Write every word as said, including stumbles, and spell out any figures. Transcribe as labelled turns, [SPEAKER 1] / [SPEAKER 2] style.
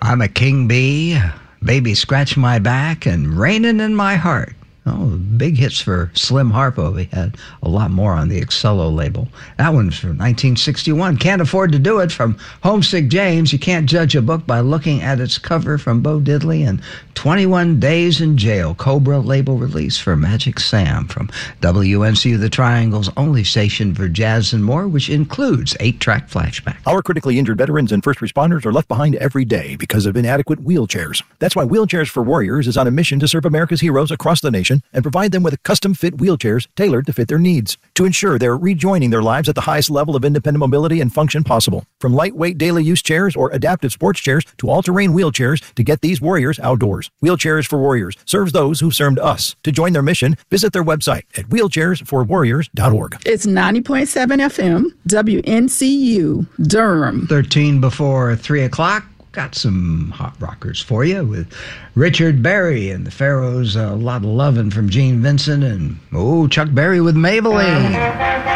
[SPEAKER 1] I'm a King Bee, Baby Scratch My Back, and Rainin' in My Heart. Oh, big hits for Slim Harpo. He had a lot more on the Excello label. That one's from nineteen sixty-one. Can't Afford to Do It from Homesick James. You can't judge a book by looking at its cover from Bo Diddley. And twenty-one Days in Jail, Cobra label release for Magic Sam from W N C U The Triangle's only station for jazz and more, which includes eight-track flashback.
[SPEAKER 2] Our critically injured veterans and first responders are left behind every day because of inadequate wheelchairs. That's why Wheelchairs for Warriors is on a mission to serve America's heroes across the nation and provide them with custom-fit wheelchairs tailored to fit their needs to ensure they're rejoining their lives at the highest level of independent mobility and function possible. From lightweight daily use chairs or adaptive sports chairs to all-terrain wheelchairs to get these warriors outdoors. Wheelchairs for Warriors serves those who served us. To join their mission, visit their website at wheelchairs for warriors dot org.
[SPEAKER 3] It's ninety point seven F M, W N C U, Durham.
[SPEAKER 1] thirteen before three o'clock. Got some hot rockers for you with Richard Berry and the Pharaohs, A Lot of Lovin' from Gene Vincent, and, oh, Chuck Berry with Maybelline.